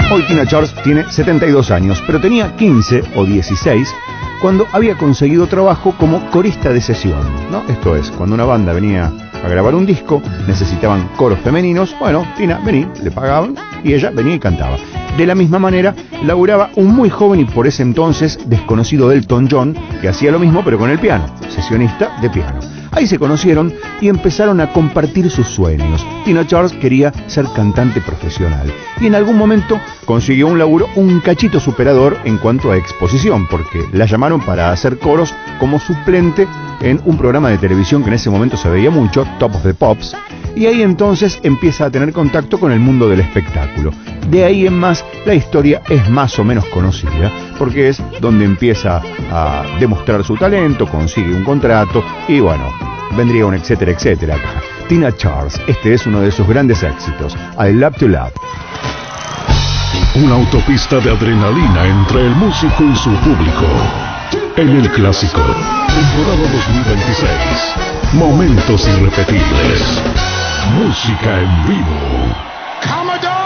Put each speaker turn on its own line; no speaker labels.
Hoy Tina Charles tiene 72 años, pero tenía 15 o 16 cuando había conseguido trabajo como corista de sesión, ¿no? Esto es, cuando una banda venía a grabar un disco, necesitaban coros femeninos, bueno, Tina, vení, le pagaban y ella venía y cantaba. De la misma manera, laburaba un muy joven y por ese entonces desconocido Elton John, que hacía lo mismo pero con el piano, sesionista de piano. Ahí se conocieron y empezaron a compartir sus sueños. Tina Charles quería ser cantante profesional y en algún momento consiguió un laburo un cachito superador en cuanto a exposición, porque la llamaron para hacer coros como suplente en un programa de televisión que en ese momento se veía mucho, Top of the Pops, y ahí entonces empieza a tener contacto con el mundo del espectáculo. De ahí en más, la historia es más o menos conocida, porque es donde empieza a demostrar su talento, consigue un contrato y bueno, vendría un etcétera, etcétera acá. Tina Charles, este es uno de sus grandes éxitos, I Love to Love.
Una autopista de adrenalina entre el músico y su público. En el clásico, temporada 2026. Momentos irrepetibles. Música en vivo.
Commodore!